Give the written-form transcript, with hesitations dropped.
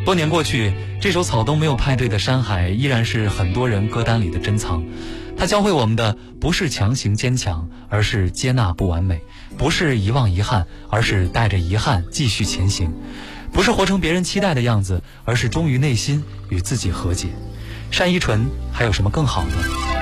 多年过去，这首草东没有派对的山海依然是很多人歌单里的珍藏。它教会我们的不是强行坚强，而是接纳不完美；不是遗忘遗憾，而是带着遗憾继续前行；不是活成别人期待的样子，而是忠于内心与自己和解。单依纯还有什么更好的？